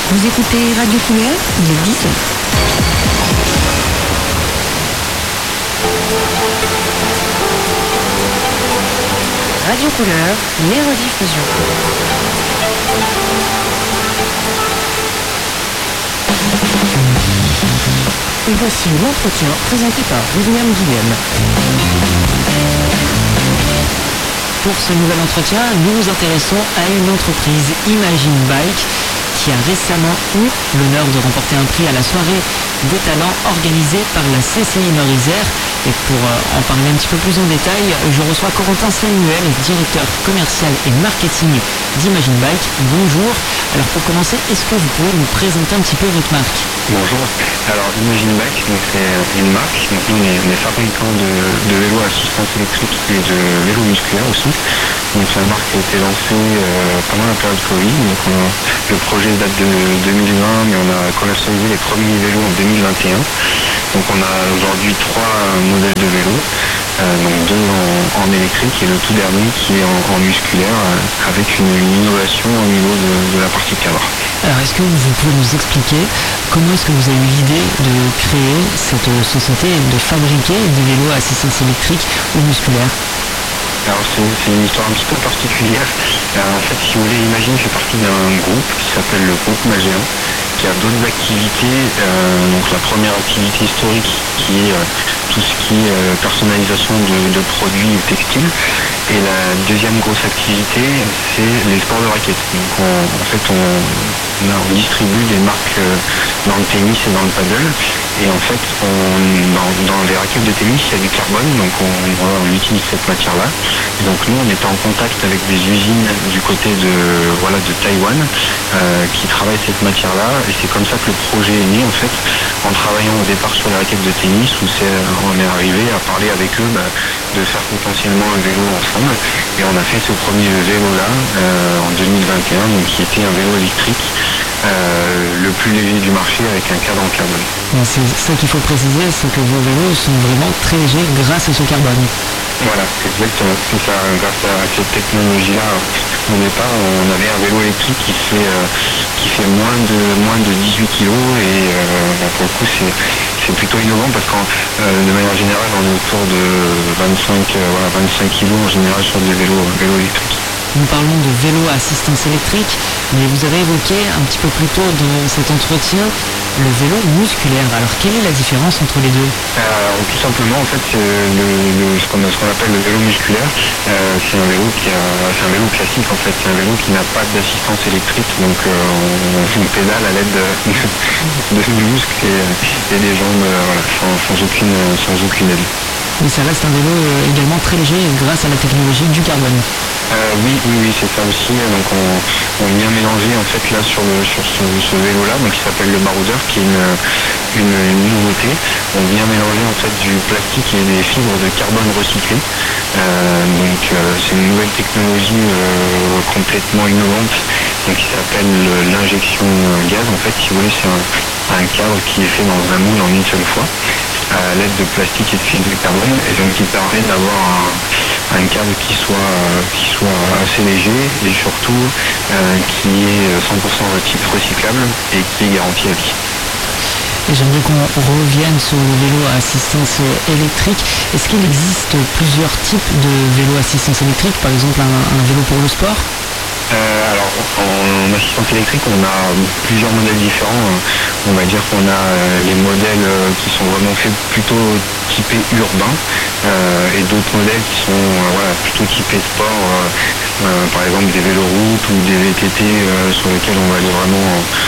Vous écoutez Radio Couleur, il est 10h. Radio Couleur, les rediffusions. Et voici l'entretien présenté par William Guillaume. Pour ce nouvel entretien, nous nous intéressons à une entreprise, Imagine Bike, qui a récemment eu l'honneur de remporter un prix à la soirée des talents organisée par la CCI Nord-Isère. Et pour en parler un petit peu plus en détail, je reçois Corentin Samuel, directeur commercial et marketing d'Imagine Bike. Bonjour. Alors pour commencer, est-ce que vous pouvez nous présenter un petit peu votre marque ? Bonjour. Alors Imagine Bike, c'est une marque. Donc, nous, on est fabricant de vélos à assistance électrique et de vélos musculaires aussi. Donc la marque a été lancée pendant la période Covid. Donc le projet date de 2020, mais on a commercialisé les premiers vélos en 2021. Donc on a aujourd'hui 3 modèles de vélos, donc 2 en électrique et le tout dernier qui est en musculaire avec une innovation au niveau de la partie cadre. Alors est-ce que vous pouvez nous expliquer comment est-ce que vous avez eu l'idée de créer cette société et de fabriquer des vélos à assistance électrique ou musculaire ? Alors c'est une histoire un petit peu particulière. En fait, si vous voulez, Imagine fait partie d'un groupe qui s'appelle le groupe Magéan, qui a d'autres activités. Donc la première activité historique qui est tout ce qui est personnalisation de produits textiles. Et la deuxième grosse activité, c'est les sports de raquettes. Donc on distribue des marques dans le tennis et dans le paddle. Et en fait, dans les raquettes de tennis, il y a du carbone, donc on utilise cette matière-là. Et donc nous, on était en contact avec des usines du côté de Taïwan qui travaillent cette matière-là. Et c'est comme ça que le projet est né, en fait, en travaillant au départ sur les raquettes de tennis, où on est arrivé à parler avec eux de faire potentiellement un vélo ensemble. Et on a fait ce premier vélo-là en 2021, donc qui était un vélo électrique. Le plus léger du marché avec un cadre en carbone. C'est ça qu'il faut préciser, c'est que vos vélos sont vraiment très légers grâce à ce carbone. Voilà, exactement. C'est ça, grâce à cette technologie-là, au départ, on avait un vélo électrique qui fait moins de 18 kg et pour le coup, c'est plutôt innovant parce que de manière générale, on est autour de 25 kg en général sur des vélos électriques. Nous parlons de vélo à assistance électrique, mais vous avez évoqué un petit peu plus tôt dans cet entretien le vélo musculaire. Alors quelle est la différence entre les deux ? Tout simplement, en fait, ce qu'on appelle le vélo musculaire, c'est un vélo classique en fait. C'est un vélo qui n'a pas d'assistance électrique, donc on pédale à l'aide de muscles et des jambes, sans aucune aide. Mais ça reste un vélo également très léger grâce à la technologie du carbone. Oui, c'est ça aussi. Donc on vient mélanger en fait là sur ce vélo-là, donc qui s'appelle le Baroudeur, qui est une nouveauté. On vient mélanger en fait du plastique et des fibres de carbone recyclées. Donc c'est une nouvelle technologie complètement innovante, donc qui s'appelle l'injection gaz. En fait, si vous voulez, c'est un cadre qui est fait dans un moule en une seule fois, à l'aide de plastique et de fibres de carbone, et donc qui permet d'avoir un cadre qui soit assez léger et surtout qui est 100% recyclable et qui est garanti à vie. Et j'aimerais qu'on revienne sur le vélo à assistance électrique. Est-ce qu'il existe plusieurs types de vélos à assistance électrique, par exemple un vélo pour le sport ? Alors en assistance électrique, on a plusieurs modèles différents. On va dire qu'on a les modèles qui sont vraiment faits plutôt typés urbain et d'autres modèles qui sont plutôt typés sport, par exemple des véloroutes ou des VTT sur lesquels on va aller vraiment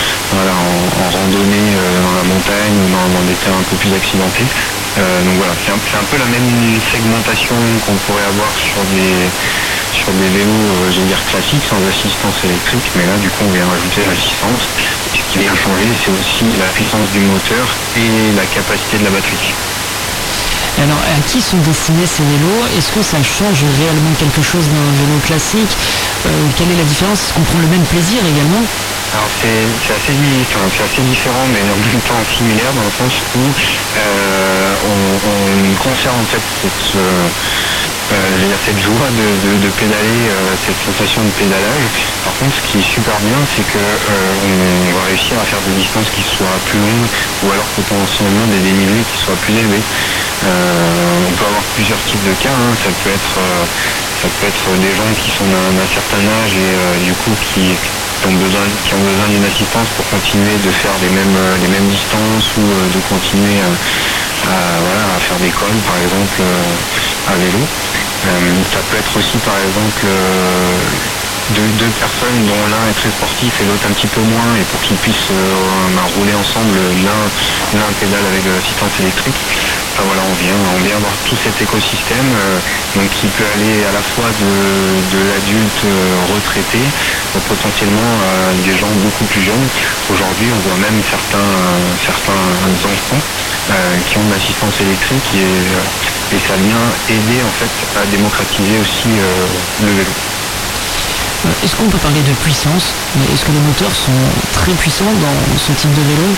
en randonnée dans la montagne ou dans des terrains un peu plus accidentés. Donc voilà, c'est un peu la même segmentation qu'on pourrait avoir sur des vélos, classiques sans assistance électrique, mais là du coup on vient rajouter l'assistance. Ce qui vient changer, c'est aussi la puissance du moteur et la capacité de la batterie. Alors à qui sont destinés ces vélos ? Est-ce que ça change réellement quelque chose d'un vélo classique ? Quelle est la différence ? Est-ce qu'on prend le même plaisir également ? Alors c'est assez différent, mais en même temps similaire, dans le sens où on conserve en fait cette joie de pédaler, cette sensation de pédalage. Par contre, ce qui est super bien, c'est que on va réussir à faire des distances qui soient plus longues ou alors potentiellement des dénivelés qui soient plus élevés. On peut avoir plusieurs types de cas, hein. Ça peut être des gens qui sont d'un certain âge et du coup qui ont besoin d'une assistance pour continuer de faire les mêmes distances ou de continuer à faire des cols par exemple à vélo. Ça peut être aussi par exemple deux personnes dont l'un est très sportif et l'autre un petit peu moins, et pour qu'ils puissent rouler ensemble, l'un pédale avec de l'assistance électrique. Enfin, voilà, on vient avoir tout cet écosystème donc qui peut aller à la fois de l'adulte retraité potentiellement des gens beaucoup plus jeunes. Aujourd'hui, on voit même certains enfants qui ont de l'assistance électrique et ça vient aider en fait à démocratiser aussi le vélo. Est-ce qu'on peut parler de puissance? Est-ce que les moteurs sont très puissants dans ce type de vélo?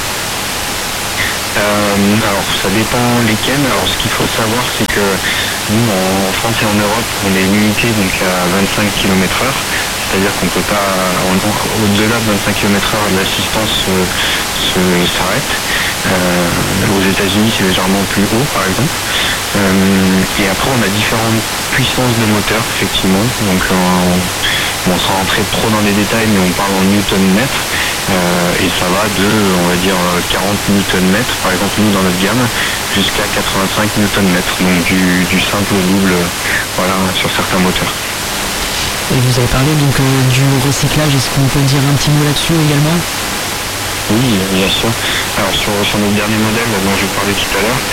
Alors ça dépend lesquels. Alors ce qu'il faut savoir, c'est que nous en France et en Europe, on est limité donc à 25 km/h, c'est-à-dire qu'on peut pas, au-delà de 25 km/h, l'assistance s'arrête. Aux États-Unis, c'est légèrement plus haut, par exemple. Et après, on a différentes puissances de moteur, effectivement. Donc on sera rentré trop dans les détails, mais on parle en newton-mètre. Et ça va de, on va dire, 40 newton-mètres, par exemple nous dans notre gamme, jusqu'à 85 newton-mètres, donc du simple au double, voilà, sur certains moteurs. Et vous avez parlé donc du recyclage, est-ce qu'on peut dire un petit mot là-dessus également? Oui, bien sûr. Alors sur notre dernier modèle dont je parlais tout à l'heure,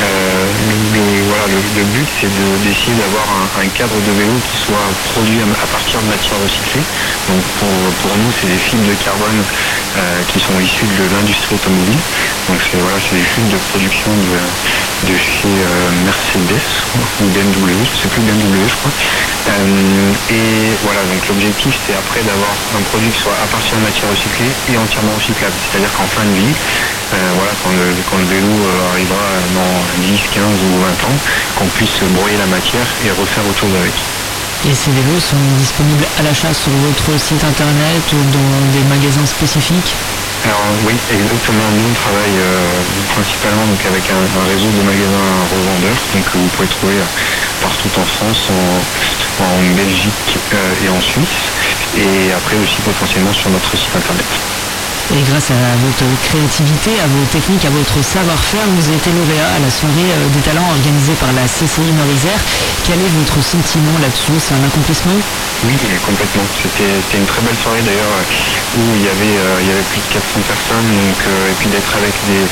le but c'est d'essayer d'avoir un cadre de vélo qui soit produit à partir de matières recyclées. Donc pour nous, c'est des fibres de carbone qui sont issues de l'industrie automobile. Donc c'est des fibres de production de chez Mercedes ou BMW, je ne sais plus, BMW je crois. Et voilà, donc l'objectif c'est après d'avoir un produit qui soit à partir de matières recyclées et entièrement recyclable. C'est-à-dire qu'en fin de vie, quand le vélo arrivera dans 10, 15 ou 20 ans, qu'on puisse broyer la matière et refaire autre chose avec. Et ces vélos sont disponibles à l'achat sur votre site internet ou dans des magasins spécifiques? Alors oui, exactement. Nous on travaille principalement donc avec un réseau de magasins revendeurs, donc que vous pouvez trouver partout en France, en Belgique et en Suisse, et après aussi potentiellement sur notre site internet. Et grâce à votre créativité, à vos techniques, à votre savoir-faire, vous avez été lauréat à la soirée des talents organisée par la CCI Nord-Isère. Quel est votre sentiment là-dessus? C'est un accomplissement? Oui, complètement. C'était une très belle soirée d'ailleurs où il y avait plus de 400 personnes, donc, et puis d'être avec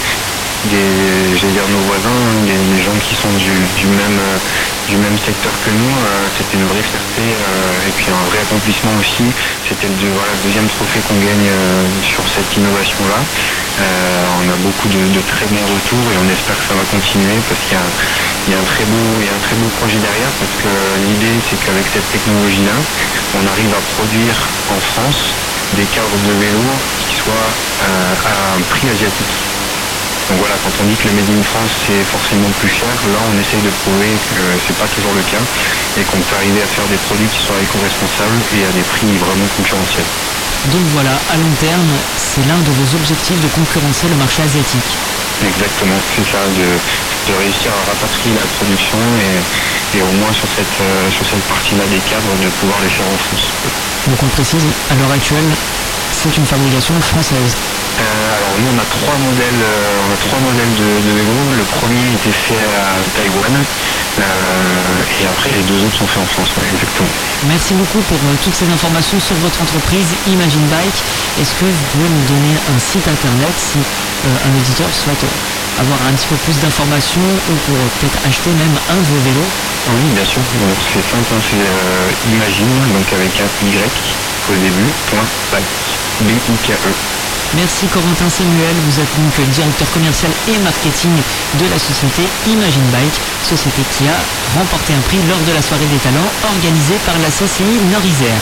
nos voisins, des gens qui sont du même secteur que nous, c'était une vraie fierté et puis un vrai accomplissement aussi. C'était le deuxième trophée qu'on gagne sur cette innovation-là. On a beaucoup de très bons retours et on espère que ça va continuer parce qu'il y a un très beau projet derrière, parce que l'idée c'est qu'avec cette technologie-là, on arrive à produire en France des cadres de vélo qui soient à un prix asiatique. Donc voilà, quand on dit que le Made in France c'est forcément plus cher, là on essaye de prouver que c'est pas toujours le cas et qu'on peut arriver à faire des produits qui soient éco-responsables et à des prix vraiment concurrentiels. Donc voilà, à long terme, c'est l'un de vos objectifs de concurrencer le marché asiatique. Exactement, c'est ça, de réussir à rapatrier la production et au moins sur cette partie-là des cadres, de pouvoir les faire en France. Donc on précise, à l'heure actuelle, c'est une fabrication française. Alors nous on a trois modèles de vélos. Le premier était fait à Taïwan et après les deux autres sont faits en France, ouais, exactement. Merci beaucoup pour toutes ces informations sur votre entreprise Imagine Bike. Est-ce que vous pouvez nous donner un site internet si un auditeur souhaite avoir un petit peu plus d'informations ou pour peut-être acheter même un de vos vélos? Oui, bien sûr, donc c'est simple, c'est Imagine, donc avec un Y au début, .bike, B-I-K-E. Merci Corentin Samuel, vous êtes donc directeur commercial et marketing de la société Imagine Bike, société qui a remporté un prix lors de la soirée des talents organisée par la CCI Nord-Isère.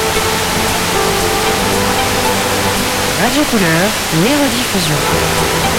Radio Couleur, les rediffusions.